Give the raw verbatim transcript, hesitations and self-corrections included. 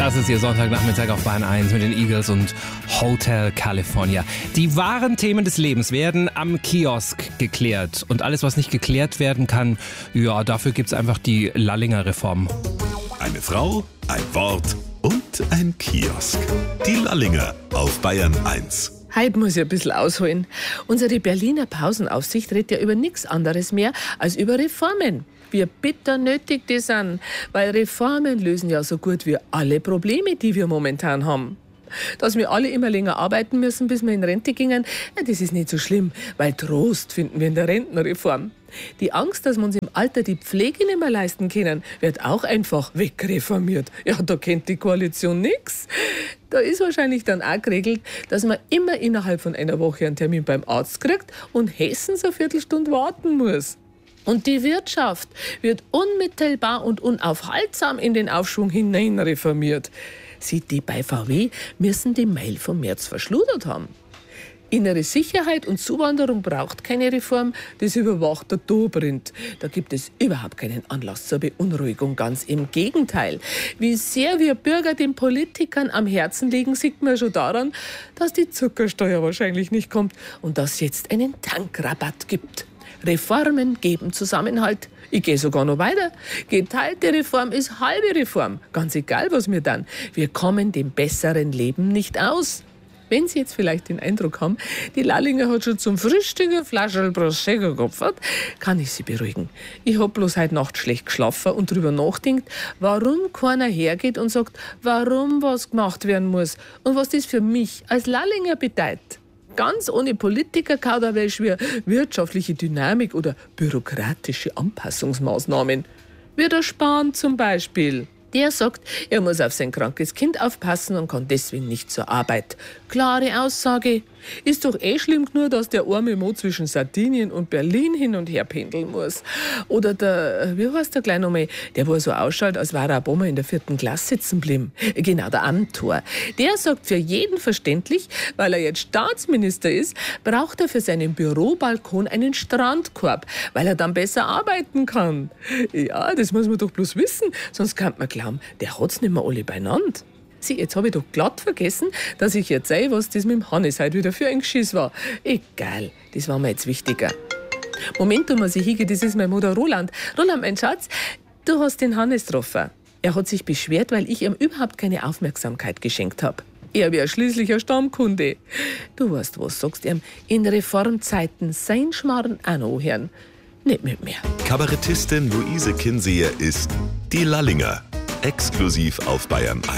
Das ist Ihr Sonntagnachmittag auf Bayern eins mit den Eagles und Hotel California. Die wahren Themen des Lebens werden am Kiosk geklärt. Und alles, was nicht geklärt werden kann, ja, dafür gibt es einfach die Lallinger Reform. Eine Frau, ein Wort und ein Kiosk. Die Lallinger auf Bayern eins. Heute muss ich ein bisschen ausholen. Unsere Berliner Pausenaufsicht redet ja über nichts anderes mehr als über Reformen. Wie bitter nötig die sind, weil Reformen lösen ja so gut wie alle Probleme, die wir momentan haben. Dass wir alle immer länger arbeiten müssen, bis wir in Rente gingen, ja, das ist nicht so schlimm, weil Trost finden wir in der Rentenreform. Die Angst, dass wir uns im Alter die Pflege nicht mehr leisten können, wird auch einfach wegreformiert. Ja, da kennt die Koalition nichts. Da ist wahrscheinlich dann auch geregelt, dass man immer innerhalb von einer Woche einen Termin beim Arzt kriegt und Hessen so eine Viertelstunde warten muss. Und die Wirtschaft wird unmittelbar und unaufhaltsam in den Aufschwung hinein reformiert. Sieht die bei V W müssen die Mail vom März verschludert haben. Innere Sicherheit und Zuwanderung braucht keine Reform, das überwacht der Dobrindt. Da gibt es überhaupt keinen Anlass zur Beunruhigung, ganz im Gegenteil. Wie sehr wir Bürger den Politikern am Herzen liegen, sieht man schon daran, dass die Zuckersteuer wahrscheinlich nicht kommt und dass es jetzt einen Tankrabatt gibt. Reformen geben Zusammenhalt. Ich gehe sogar noch weiter. Geteilte Reform ist halbe Reform. Ganz egal, was wir dann. Wir kommen dem besseren Leben nicht aus. Wenn Sie jetzt vielleicht den Eindruck haben, die Lallinger hat schon zum Frühstück eine Flasche Prosecco geopfert, kann ich Sie beruhigen. Ich habe bloß heute Nacht schlecht geschlafen und darüber nachgedacht, warum keiner hergeht und sagt, warum was gemacht werden muss und was das für mich als Lallinger bedeutet. Ganz ohne Politiker-Kauderwelsch wie wirtschaftliche Dynamik oder bürokratische Anpassungsmaßnahmen. Wie der Spahn zum Beispiel. Der sagt, er muss auf sein krankes Kind aufpassen und kann deswegen nicht zur Arbeit. Klare Aussage. Ist doch eh schlimm genug, dass der arme Mo zwischen Sardinien und Berlin hin und her pendeln muss. Oder der, wie heißt der gleich nochmal, der wo so ausschaut, als wäre er ein Bomber in der vierten Klasse sitzen geblieben. Genau, der Amthor. Der sagt für jeden verständlich, weil er jetzt Staatsminister ist, braucht er für seinen Bürobalkon einen Strandkorb, weil er dann besser arbeiten kann. Ja, das muss man doch bloß wissen, sonst kann man glauben, der hat's nicht mehr alle beieinander. Sie, jetzt habe ich doch glatt vergessen, dass ich erzähle, was das mit dem Hannes heute wieder für ein Geschiss war. Egal, das war mir jetzt wichtiger. Moment, du muss ich hingehen, das ist mein Mutter Roland. Roland, mein Schatz, du hast den Hannes getroffen. Er hat sich beschwert, weil ich ihm überhaupt keine Aufmerksamkeit geschenkt habe. Er wäre schließlich ein Stammkunde. Du weißt was, sagst ihm, in Reformzeiten sein Schmarrn auch noch hören. Nicht mit mir. Kabarettistin Luise Kinseher ist die Lallinger. Exklusiv auf Bayern eins.